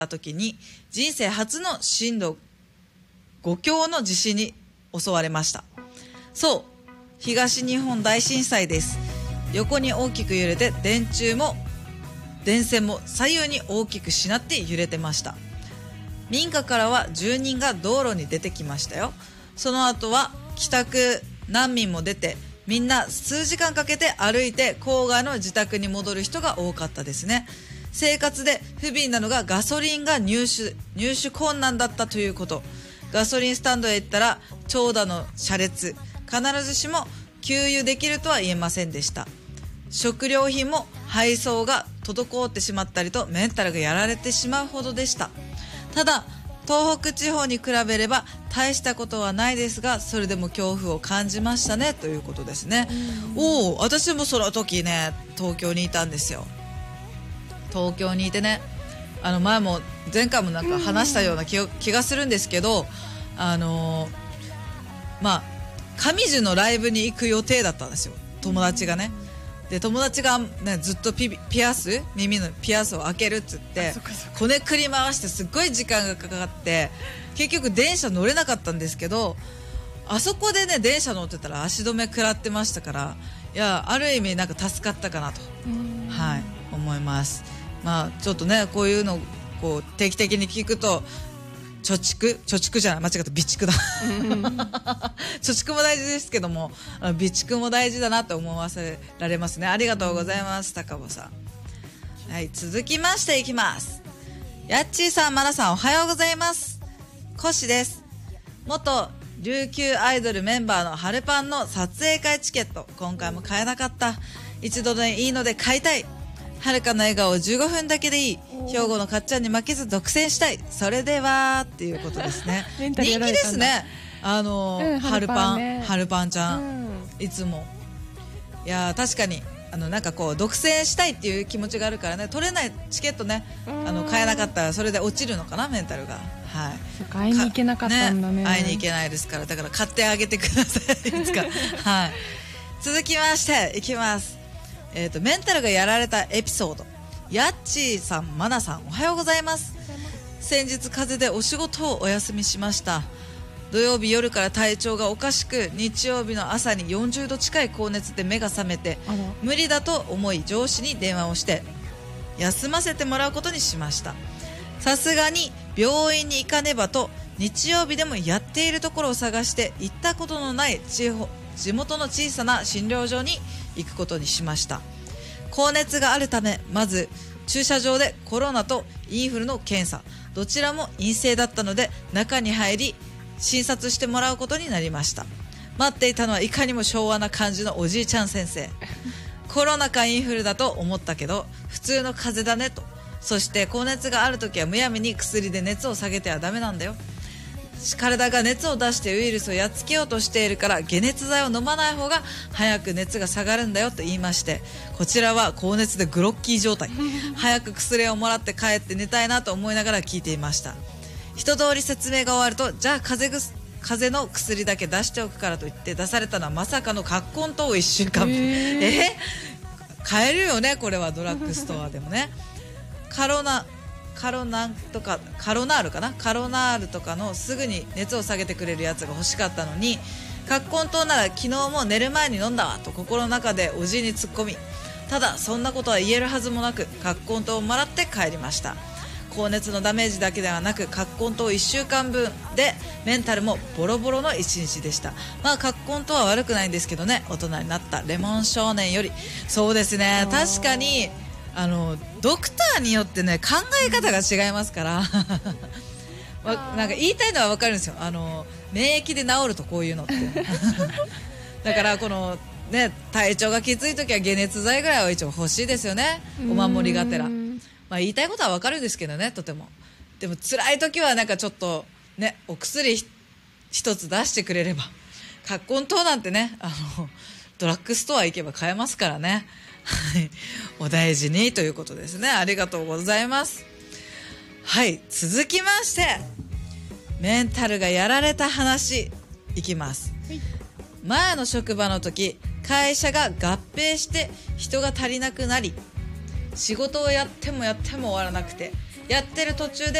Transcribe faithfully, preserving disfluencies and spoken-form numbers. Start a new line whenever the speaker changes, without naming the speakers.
た時に人生初の震度ご強の地震に襲われました。そう、東日本大震災です。横に大きく揺れて電柱も電線も左右に大きくしなって揺れてました。民家からは住人が道路に出てきましたよ。その後は帰宅難民も出て、みんな数時間かけて歩いて郊外の自宅に戻る人が多かったですね。生活で不憫なのがガソリンが入手入手困難だったということ。ガソリンスタンドへ行ったら長蛇の車列、必ずしも給油できるとは言えませんでした。食料品も配送が滞ってしまったりとメンタルがやられてしまうほどでした。ただ東北地方に比べれば大したことはないですが、それでも恐怖を感じましたねということですね。おお、私もその時ね東京にいたんですよ。東京にいてね、あの前も前回もなんか話したような 気, 気がするんですけど、あのー、まあ上地のライブに行く予定だったんですよ、友達がね。で友達が、ね、ずっと ピ, ピアス耳のピアスを開けるっつってこねくり回してすっごい時間がかかって、結局電車乗れなかったんですけど、あそこでね電車乗ってたら足止め食らってましたから、いやある意味なんか助かったかなと、はい、思います。まあちょっとねこういうのこう定期的に聞くと貯蓄貯蓄じゃない間違った備蓄だ貯蓄も大事ですけども備蓄も大事だなと思わせられますね。ありがとうございます、高尾さん。はい、続きましていきます。やっちーさん、まなさん、おはようございます。コシです。元琉球アイドルメンバーのハルパンの撮影会チケット、今回も買えなかった。一度でいいので買いたい。はるかの笑顔じゅうごふんだけでいい。兵庫のかっちゃんに負けず独占したい。それではっていうことですね人気ですね、あの、うん、ハルパン、ね、ハルパンちゃん、うん、いつもいや確かにあのなんかこう独占したいっていう気持ちがあるからね、取れないチケットね、あの買えなかったらそれで落ちるのかな、メンタルが。はい、
そっか、会いに行けなかったんだ ね,
ね会いに行けないですから、だから買ってあげてくださいいつかはい、続きましていきます。えーと、メンタルがやられたエピソード。やっちーさん、まなさん、おはようございます。先日風邪でお仕事をお休みしました。土曜日夜から体調がおかしく、日曜日の朝によんじゅうど近い高熱で目が覚めて、無理だと思い上司に電話をして休ませてもらうことにしました。さすがに病院に行かねばと、日曜日でもやっているところを探して行ったことのない地方地元の小さな診療所に行くことにしました。高熱があるため、まず駐車場でコロナとインフルの検査、どちらも陰性だったので中に入り診察してもらうことになりました。待っていたのはいかにも昭和な感じのおじいちゃん先生。コロナかインフルだと思ったけど普通の風邪だねと。そして高熱があるときはむやみに薬で熱を下げてはダメなんだよ。体が熱を出してウイルスをやっつけようとしているから解熱剤を飲まない方が早く熱が下がるんだよと言いまして、こちらは高熱でグロッキー状態早く薬をもらって帰って寝たいなと思いながら聞いていました。一通り説明が終わると、じゃあ風邪風邪の薬だけ出しておくからと言って出されたのはまさかの葛根湯をいっしゅうかんぶん。えー、買えるよね、これはドラッグストアでもねカロナカロナンとかカロナールかなカロナールとかのすぐに熱を下げてくれるやつが欲しかったのに、葛根湯なら昨日も寝る前に飲んだわと心の中でおじいに突っ込み、ただそんなことは言えるはずもなく葛根湯をもらって帰りました。高熱のダメージだけではなく葛根湯いっしゅうかんぶんでメンタルもボロボロの一日でした。まあ葛根湯は悪くないんですけどね、大人になったレモン少年より。そうですね、確かにあのドクターによってね考え方が違いますからなんか言いたいのは分かるんですよ。あの免疫で治るとこういうのってだからこのね体調がきつい時は解熱剤ぐらいは一応欲しいですよね、お守りがてら。まあ言いたいことは分かるんですけどね、とても。でも辛い時はなんかちょっとねお薬一つ出してくれれば、葛根湯なんてねあのドラッグストア行けば買えますからねお大事にということですね。ありがとうございます。はい、続きましてメンタルがやられた話いきます、はい、前の職場の時会社が合併して人が足りなくなり、仕事をやってもやっても終わらなくてやってる途中で